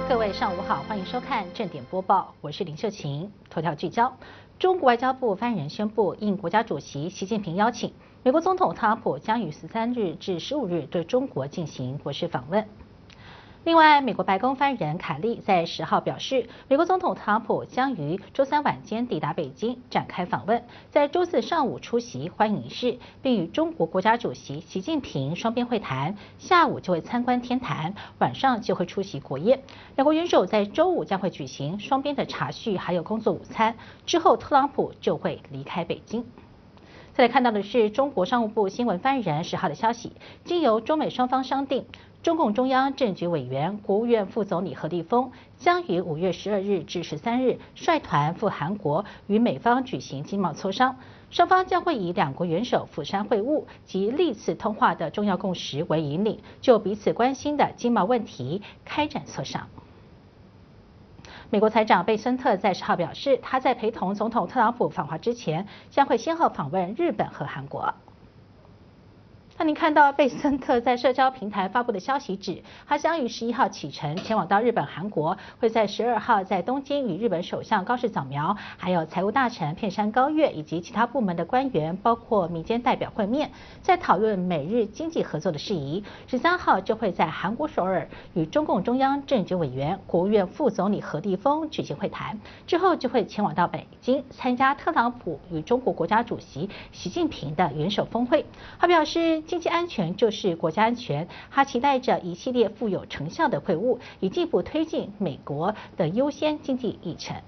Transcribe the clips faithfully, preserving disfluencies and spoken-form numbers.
各位上午好，欢迎收看正点播报，我是林秀琴。头条聚焦：中国外交部发言人宣布，应国家主席习近平邀请，美国总统特朗普将于十三日至十五日对中国进行国事访问。另外，美国白宫发言人凯利在十号表示，美国总统特朗普将于周三晚间抵达北京展开访问，在周四上午出席欢迎仪式，并与中国国家主席习近平双边会谈，下午就会参观天坛，晚上就会出席国宴。两国元首在周五将会举行双边的茶叙，还有工作午餐，之后特朗普就会离开北京。再来看到的是中国商务部新闻发言人十号的消息，经由中美双方商定，中共中央政局委员、国务院副总理何立峰将于五月十二日至十三日率团赴韩国，与美方举行经贸磋商。双方将会以两国元首釜山会晤及历次通话的重要共识为引领，就彼此关心的经贸问题开展磋商。美国财长贝森特在十号表示，他在陪同总统特朗普访华之前，将会先后访问日本和韩国。那您看到贝森特在社交平台发布的消息指，他将于十一号启程前往到日本、韩国，会在十二号在东京与日本首相高市早苗、还有财务大臣片山高月以及其他部门的官员，包括民间代表会面，在讨论美日经济合作的事宜。十三号就会在韩国首尔与中共中央政局委员、国务院副总理何立峰举行会谈，之后就会前往到北京参加特朗普与中国国家主席习近平的元首峰会。他表示，经济安全就是国家安全，他期待着一系列富有成效的会晤，以进一步推进美国的优先经济议程。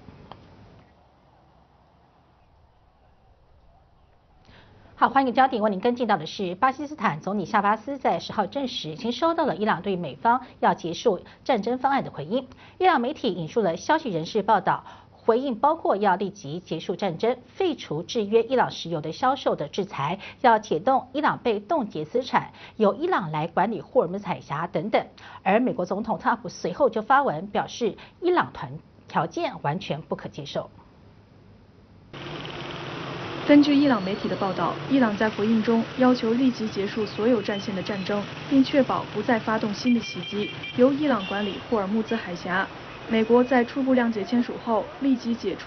好，欢迎焦点为您跟进到的是，巴基斯坦总理夏巴斯在十号证实，已经收到了伊朗对美方要结束战争方案的回应。伊朗媒体引述了消息人士报道，回应包括要立即结束战争、废除制约伊朗石油的销售的制裁、要解冻伊朗被冻结资产、由伊朗来管理霍尔木兹海峡等等。而美国总统特朗普随后就发文表示，伊朗团条件完全不可接受。 根据伊朗媒体的报道，伊朗在回应中要求立即结束所有战线的战争，并确保不再发动新的袭击，由伊朗管理霍尔木兹海峡。美国在初步谅解签署后，立即解除